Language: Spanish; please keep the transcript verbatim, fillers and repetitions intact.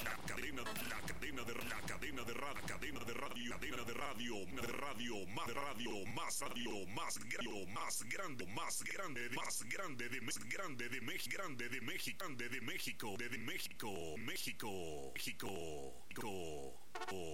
la cadena, la cadena de la cadena de radio, cadena de radio, cadena de radio, de radio, más radio, más radio, más grande, más grande, más grande, más grande de más grande de México, grande de México, grande de México, de México, México, México, México.